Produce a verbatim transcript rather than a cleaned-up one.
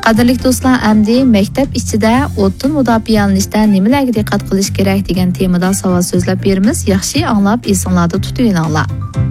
Qadrlik do'stlar, amdi maktab ichida o'tdan mudofaalanishda nimalarga diqqat qilish kerak degan temada savol so'zlab beramiz. Yaxshi anglab, esinglarda tutib olinglar.